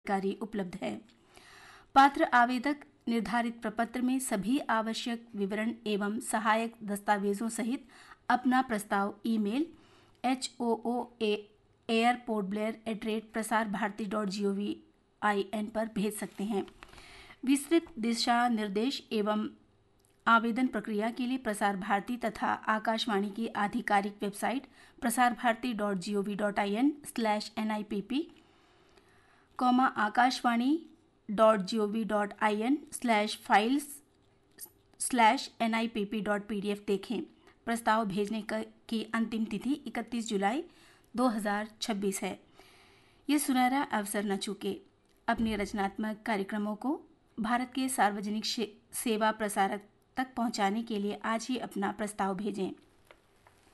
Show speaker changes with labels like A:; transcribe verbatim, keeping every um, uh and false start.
A: जानकारी उपलब्ध है। पात्र आवेदक निर्धारित प्रपत्र में सभी आवश्यक विवरण एवं सहायक दस्तावेजों सहित अपना प्रस्ताव email H O O airport Blair at rate Prasar Bharati dot G O V I N पर भेज सकते हैं। विस्तृत दिशा निर्देश एवं आवेदन प्रक्रिया के लिए प्रसार भारती तथा आकाशवाणी की आधिकारिक website Prasar Bharati dot G O V dot I N slash N I P P comma Akashvani dot G O V dot I N slash files slash N I P P dot P D F देखें। प्रस्ताव भेजने की अंतिम तिथि इकतीस जुलाई दो हज़ार छब्बीस है। ये सुनहरा अवसर न चूके। अपने रचनात्मक कार्यक्रमों को भारत के सार्वजनिक सेवा प्रसारक तक पहुंचाने के लिए आज ही अपना प्रस्ताव भेजें।